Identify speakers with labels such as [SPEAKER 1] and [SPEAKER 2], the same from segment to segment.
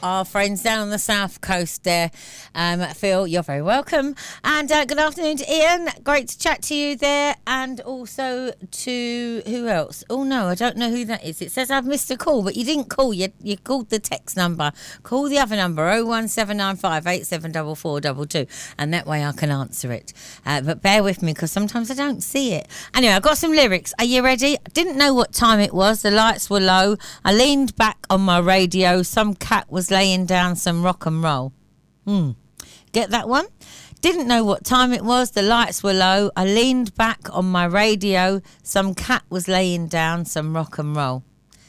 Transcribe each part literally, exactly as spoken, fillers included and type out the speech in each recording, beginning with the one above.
[SPEAKER 1] our friends down on the south coast there. Um, Phil, you're very welcome. And uh, good afternoon to Ian. Great to chat to you there. And also to who else? Oh, no, I don't know who that is. It says I've missed a call, but you didn't call. You, you called the text number. Call the other number, oh one seven nine five eight seven four four two two. And that way I can answer it. Uh, but bear with me because sometimes I don't see it. Anyway, I've got some lyrics. Are you ready? I didn't know what time it was. The lights were low. I leaned back on my radio. Some cat was laying down some rock and roll. Hmm. Get that one? Didn't know what time it was. The lights were low. I leaned back on my radio. Some cat was laying down some rock and roll.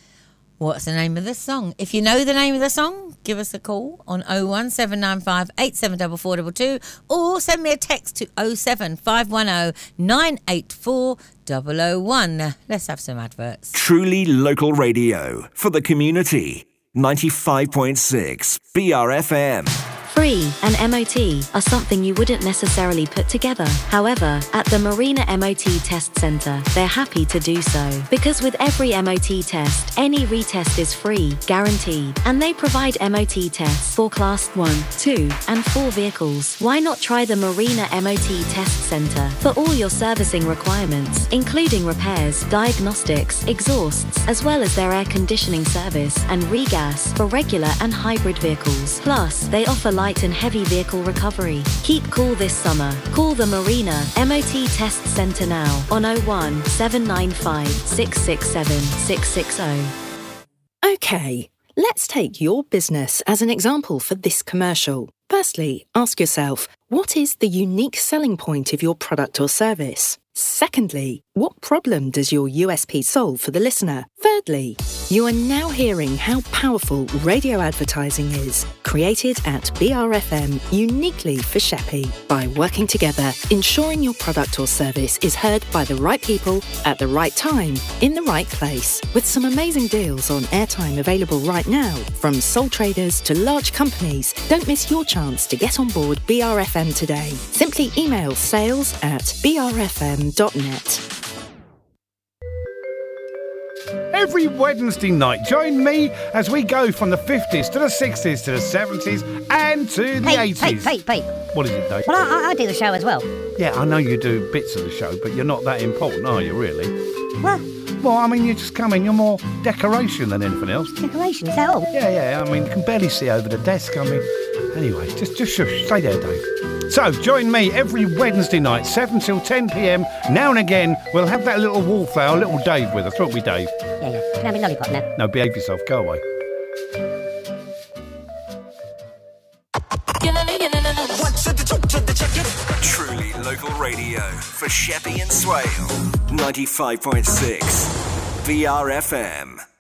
[SPEAKER 1] What's the name of the song? If you know the name of the song, give us a call on oh one seven nine five eight seven four four two two or send me a text to oh seven five one oh nine eight four oh oh one. Let's have some adverts.
[SPEAKER 2] Truly local radio for the community. ninety-five point six B R F M.
[SPEAKER 3] Free and M O T are something you wouldn't necessarily put together. However, at the Marina M O T Test Centre, they're happy to do so. Because with every M O T test, any retest is free, guaranteed. And they provide M O T tests for Class one, two and four vehicles. Why not try the Marina M O T Test Centre for all your servicing requirements, including repairs, diagnostics, exhausts, as well as their air conditioning service and regas for regular and hybrid vehicles. Plus, they offer light and heavy vehicle recovery. Keep cool this summer. Call the Marina M O T Test Centre now on oh one seven nine five six six seven six six oh.
[SPEAKER 4] Okay, let's take your business as an example for this commercial. Firstly, ask yourself, what is the unique selling point of your product or service? Secondly, what problem does your U S P solve for the listener? Thirdly, you are now hearing how powerful radio advertising is, created at B R F M uniquely for Sheppey. By working together, ensuring your product or service is heard by the right people at the right time, in the right place. With some amazing deals on airtime available right now, from sole traders to large companies, don't miss your chance to get on board B R F M today. Simply email sales at b r f m dot net.
[SPEAKER 5] Every Wednesday night, join me as we go from the fifties to the sixties to the seventies and to the
[SPEAKER 6] Pete,
[SPEAKER 5] eighties.
[SPEAKER 6] Pete, Pete, Pete.
[SPEAKER 5] What is it, Dave?
[SPEAKER 6] Well, I, I do the show as well.
[SPEAKER 5] Yeah, I know you do bits of the show, but you're not that important, are you, really?
[SPEAKER 6] What?
[SPEAKER 5] Well, I mean, you just come in, you're more decoration than anything else.
[SPEAKER 6] Decoration, is that all?
[SPEAKER 5] Yeah, yeah, I mean, you can barely see over the desk, I mean... Anyway, just, just shush, stay there, Dave. So, join me every Wednesday night, seven till ten p.m. Now and again, we'll have that little wallflower, little Dave with us, won't we, Dave?
[SPEAKER 6] Yeah, yeah. Can I have a lollipop now?
[SPEAKER 5] No, behave yourself, go away.
[SPEAKER 2] Truly local radio for Sheppey and Swale. ninety-five point six B R F M.